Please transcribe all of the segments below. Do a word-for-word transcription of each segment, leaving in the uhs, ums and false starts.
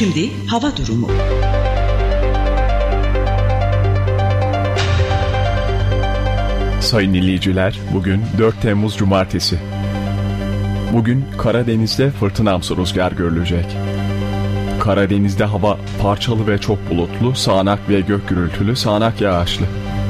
Şimdi hava durumu. Sayın dinleyiciler, bugün dört Temmuz Cumartesi. Bugün Karadeniz'de fırtınamsı rüzgar görülecek. Karadeniz'de hava parçalı ve çok bulutlu, sağanak ve gök gürültülü, sağanak yağışlı.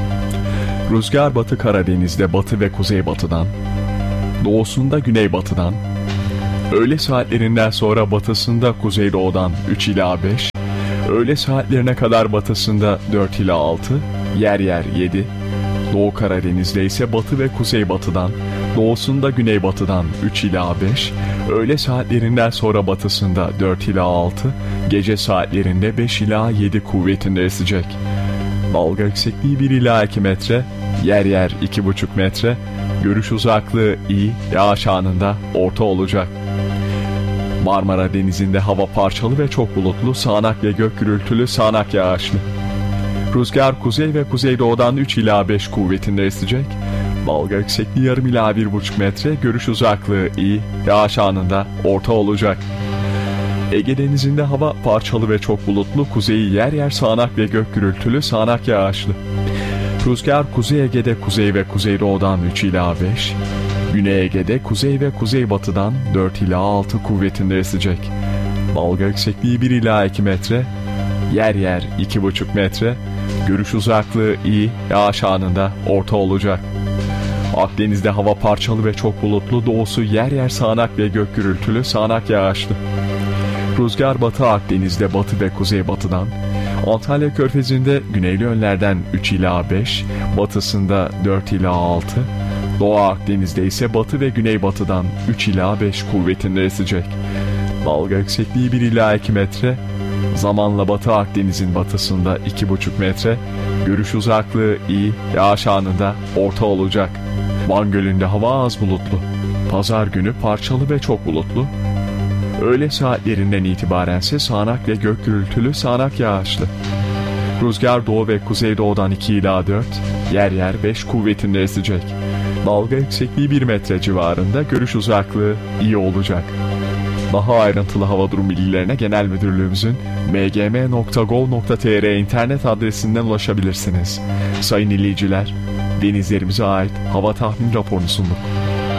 Rüzgar Batı Karadeniz'de batı ve kuzeybatıdan, doğusunda güneybatıdan, öğle saatlerinden sonra batısında kuzeydoğudan üç ila beş, öğle saatlerine kadar batısında dört ila altı, yer yer yedi, Doğu Karadeniz'de ise batı ve kuzeybatıdan, doğusunda güneybatıdan üç ila beş, öğle saatlerinden sonra batısında dört ila altı, gece saatlerinde beş ila yedi kuvvetinde esecek. Dalga yüksekliği bir ila iki metre, yer yer iki buçuk metre, görüş uzaklığı iyi, yağış anında orta olacak. Marmara Denizi'nde hava parçalı ve çok bulutlu, sağanak ve gök gürültülü, sağanak yağışlı. Rüzgar kuzey ve kuzeydoğudan üç ila beş kuvvetinde esecek. Dalga yüksekliği yarım ila bir buçuk metre, görüş uzaklığı iyi, yağış anında orta olacak. Ege Denizi'nde hava parçalı ve çok bulutlu, kuzeyi yer yer sağanak ve gök gürültülü, sağanak yağışlı. Rüzgar Kuzey Ege'de kuzey ve kuzeydoğudan üç ila beş, Güney Ege'de kuzey ve kuzeybatıdan dört ila altı kuvvetinde esecek. Dalga yüksekliği bir ila iki metre, yer yer iki buçuk metre, görüş uzaklığı iyi, yağış anında orta olacak. Akdeniz'de hava parçalı ve çok bulutlu, doğusu yer yer sağanak ve gök gürültülü, sağanak yağışlı. Rüzgar Batı Akdeniz'de batı ve kuzeybatıdan, Antalya Körfezi'nde güneyli yönlerden üç ila beş, batısında dört ila altı, Doğu Akdeniz'de ise batı ve güneybatıdan üç ila beş kuvvetinde esecek. Dalga yüksekliği bir ila iki metre, zamanla Batı Akdeniz'in batısında iki buçuk metre, görüş uzaklığı iyi, yağış anında orta olacak. Van Gölü'nde hava az bulutlu. Pazar günü parçalı ve çok bulutlu. Öğle saatlerinden itibaren ise sağanak ve gök gürültülü, sağanak yağışlı. Rüzgar doğu ve kuzeydoğudan iki ila dört, yer yer beş kuvvetinde esecek. Dalga yüksekliği bir metre civarında, görüş uzaklığı iyi olacak. Daha ayrıntılı hava durum bilgilerine Genel Müdürlüğümüzün m g m nokta gov nokta t r internet adresinden ulaşabilirsiniz. Sayın dinleyiciler, denizlerimize ait hava tahmin raporunu sunduk.